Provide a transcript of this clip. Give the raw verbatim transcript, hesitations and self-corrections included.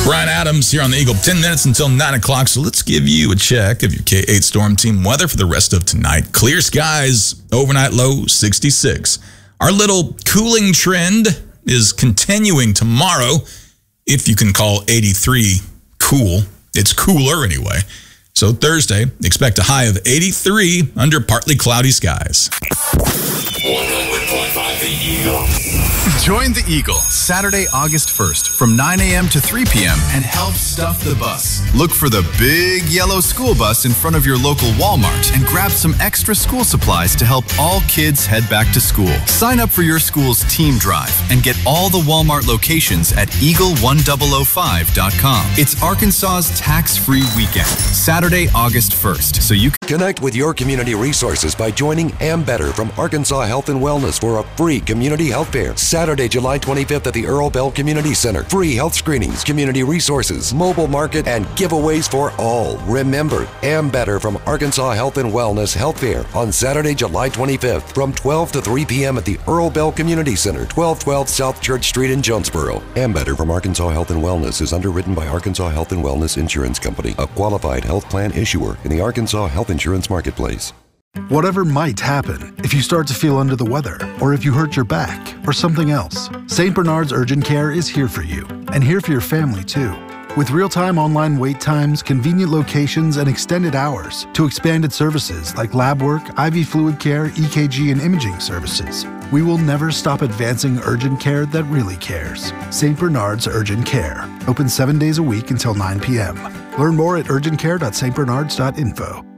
Brian Adams here on the Eagle. ten minutes until nine o'clock, so let's give you a check of your K eight Storm Team weather for the rest of tonight. Clear skies, overnight low sixty-six. Our little cooling trend is continuing tomorrow, if you can call eighty-three cool. It's cooler anyway. So Thursday, expect a high of eighty-three under partly cloudy skies. one hundred point five The Eagle. Join the Eagle Saturday, August first from nine a m to three p m and help stuff the bus. Look for the big yellow school bus in front of your local Walmart and grab some extra school supplies to help all kids head back to school. Sign up for your school's team drive and get all the Walmart locations at eagle one thousand five dot com. It's Arkansas's tax-free weekend, Saturday, August first, so you can connect with your community resources by joining Ambetter from Arkansas Health and Wellness for a free community health fair. Saturday, July twenty-fifth at the Earl Bell Community Center. Free health screenings, community resources, mobile market, and giveaways for all. Remember, Ambetter from Arkansas Health and Wellness Health Fair on Saturday, July twenty-fifth from twelve to three p m at the Earl Bell Community Center, twelve twelve South Church Street in Jonesboro. Ambetter from Arkansas Health and Wellness is underwritten by Arkansas Health and Wellness Insurance Company, a qualified health plan issuer in the Arkansas health insurance marketplace. Whatever might happen, if you start to feel under the weather, or if you hurt your back, or something else, Saint Bernard's Urgent Care is here for you, and here for your family too. With real-time online wait times, convenient locations, and extended hours to expanded services like lab work, I V fluid care, E K G, and imaging services, we will never stop advancing urgent care that really cares. Saint Bernard's Urgent Care, open seven days a week until nine p m Learn more at urgent care dot st bernards dot info.